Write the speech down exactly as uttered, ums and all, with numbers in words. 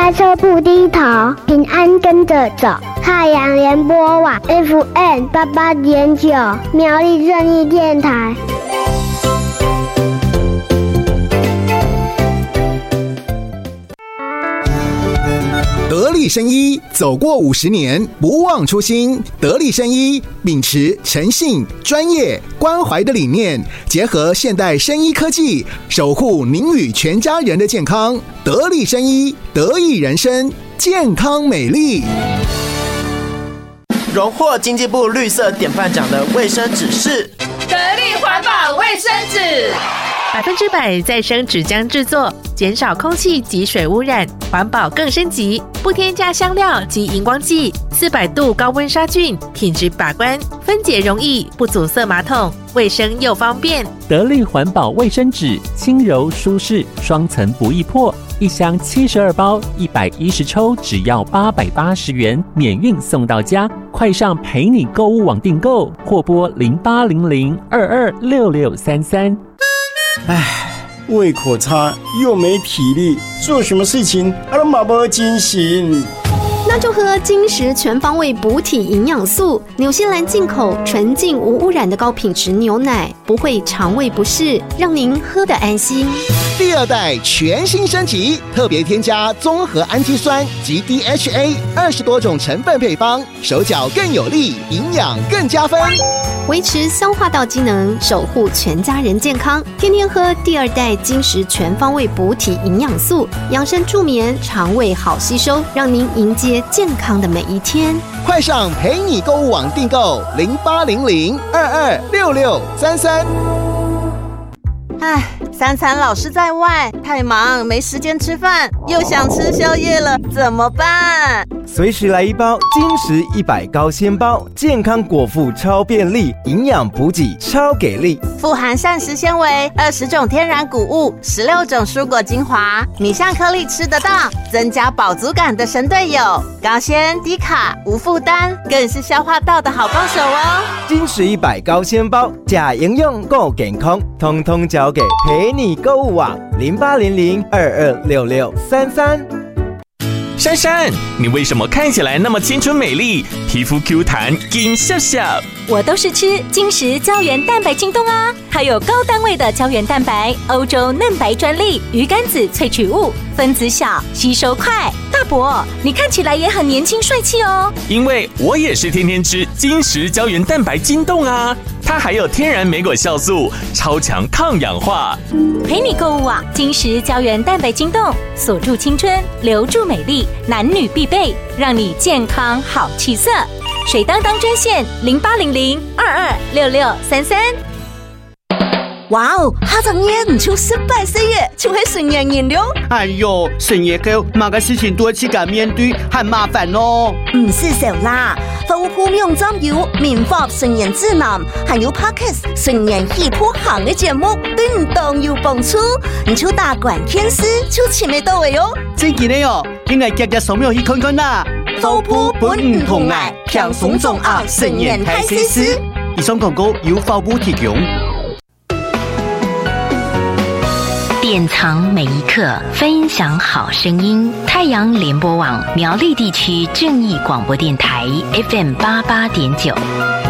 开车不低头，平安跟着走。太阳联播网 F M 八八点九，苗栗正义电台。 得力生医走过五十年，不忘初心。得力生医秉持诚信、专业、关怀的理念，结合现代生医科技，守护您与全家人的健康。得力生医，得益人生，健康美丽。 荣获经济部绿色典范奖的卫生纸是得力环保卫生纸。 百分之百再生纸浆制作，减少空气及水污染，环保更升级，不添加香料及荧光剂，四百度高温杀菌，品质把关，分解容易，不阻塞马桶，卫生又方便。 得力环保卫生纸，轻柔舒适，双层不易破，一箱七十二包，一百一十抽，只要八百八十元，免运送到家。快上陪你购物网订购，或拨零八零零二二六六三三。 唉，胃口差又没体力，做什么事情啊都没没精神。 那就喝金石全方位补体营养素，纽西兰进口纯净无污染的高品质牛奶，不会肠胃不适，让您喝得安心。 第二代全新升级，特别添加综合氨基酸及 D H A 二十多种成分配方，手脚更有力，营养更加分， 维持消化道机能，守护全家人健康。天天喝第二代金石全方位补体营养素，养生助眠，肠胃好吸收，让您迎接健康的每一天。 快上陪你购物网订购零八零零二二六六三三。 唉，三餐老是在外，太忙没时间吃饭，又想吃宵夜了，怎么办？ 随时来一包金石一百高纤包，健康果腹超便利，营养补给超给力， 富含膳食纤维，二十种天然谷物，十六种蔬果精华，米香颗粒吃得到，增加饱足感的神队友，高纤低卡无负担，更是消化道的好帮手哦。 金石一百高纤包，假营养够健康，通通交给陪你购物网零八零零二二六六三三。 珊珊，你为什么看起来那么青春美丽，皮肤 Q 弹金笑笑？ 我都是吃金石胶原蛋白晶冻啊，它有高单位的胶原蛋白，欧洲嫩白专利，鱼肝子萃取物，分子小，吸收快。大伯，你看起来也很年轻帅气哦。 因为我也是天天吃金石胶原蛋白晶冻啊，它还有天然莓果酵素，超强抗氧化。 陪你购物网金石胶原蛋白晶冻，锁住青春，留住美丽，男女必备，让你健康好气色。水当当专线零八零零二二六六三三。 哇哦，哈张爷唔出失败事业，就系成年燃料。 哎呦，成年後某個事情都自己面對，很麻煩咯。 唔是少啦，豐富用針油免發成年指南，還有 Podcast 成年戲譜行嘅節目，對唔當有幫助。你就打關鍵詞就前面到位哦。 真嘅呢哦，應該日日掃描去看看啦。 豐富本唔同藝，強鬆重壓成年開始時。 以上廣告由發布提供。 典藏每一刻，分享好聲音。太陽聯播網苗栗地區正義廣播電台 F M 八八點九。